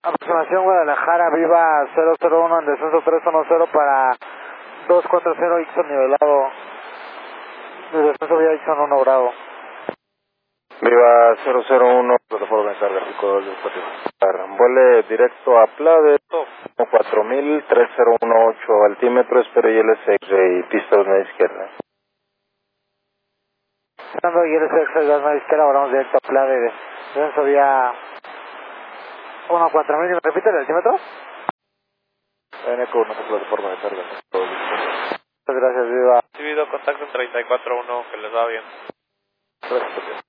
Aproximación Guadalajara, Viva 001 en descenso 310 para 240 Ixon nivelado. De descenso vía Ixon 1 Bravo. Viva 001, plataforma de carga, pico del espacio. Vuele directo a Plade, 4000-3018 altímetro, espero IL6 y pista 1 izquierda. Estando IL6 de 1 izquierda, volvamos directo a Plade, descenso vía 14000, ¿me repite el altímetro? NQ, una plataforma de carga. Muchas gracias, Viva. Recibido contacto en 34-1, que les va bien. Gracias.